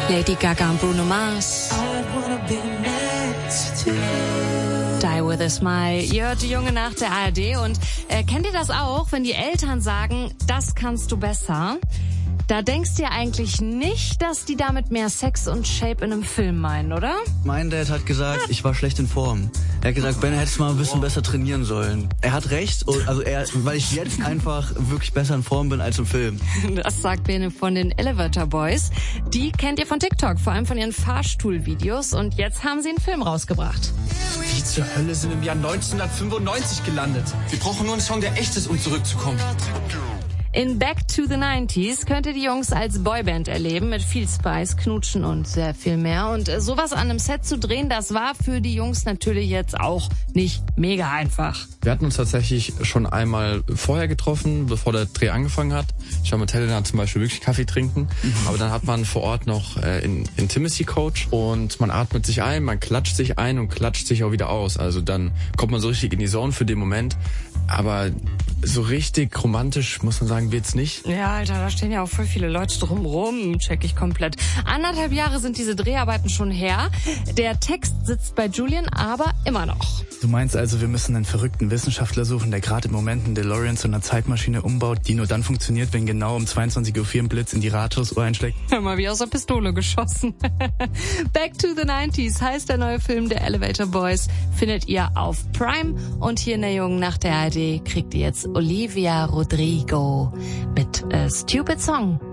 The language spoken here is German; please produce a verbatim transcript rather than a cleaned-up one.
Lady Gaga und Bruno Mars. Die with a Smile. Ihr hört die Junge nach der A R D und äh, kennt ihr das auch, wenn die Eltern sagen, das kannst du besser? Da denkst du ja eigentlich nicht, dass die damit mehr Sex und Shape in einem Film meinen, oder? Mein Dad hat gesagt, ich war schlecht in Form. Er hat gesagt, Ben, hättest mal ein bisschen besser trainieren sollen. Er hat recht, also er, weil ich jetzt einfach wirklich besser in Form bin als im Film. Das sagt Bene von den Elevator Boys. Die kennt ihr von TikTok, vor allem von ihren Fahrstuhlvideos. Und jetzt haben sie einen Film rausgebracht. Wie zur Hölle sind wir im Jahr neunzehnhundertfünfundneunzig gelandet? Wir brauchen nur einen Song, der echt ist, um zurückzukommen. In Back to the nineties könnt ihr die Jungs als Boyband erleben, mit viel Spice, Knutschen und sehr viel mehr. Und äh, sowas an einem Set zu drehen, das war für die Jungs natürlich jetzt auch nicht mega einfach. Wir hatten uns tatsächlich schon einmal vorher getroffen, bevor der Dreh angefangen hat. Ich war mit Helena zum Beispiel wirklich Kaffee trinken. Mhm. Aber dann hat man vor Ort noch äh, einen Intimacy-Coach und man atmet sich ein, man klatscht sich ein und klatscht sich auch wieder aus. Also dann kommt man so richtig in die Zone für den Moment. Aber so richtig romantisch, muss man sagen, wird's nicht. Ja, Alter, da stehen ja auch voll viele Leute drumrum, check ich komplett. Anderthalb Jahre sind diese Dreharbeiten schon her. Der Text sitzt bei Julian, aber immer noch. Du meinst also, wir müssen einen verrückten Wissenschaftler suchen, der gerade im Moment einen DeLorean zu einer Zeitmaschine umbaut, die nur dann funktioniert, wenn genau um zweiundzwanzig Uhr vier ein Blitz in die Rathausuhr einschlägt? Hör mal, wie aus der Pistole geschossen. Back to the nineties heißt der neue Film der Elevator Boys. Findet ihr auf Prime. Und hier in der Jungen Nacht der A R D kriegt ihr jetzt Olivia Rodrigo mit äh, Stupid Song.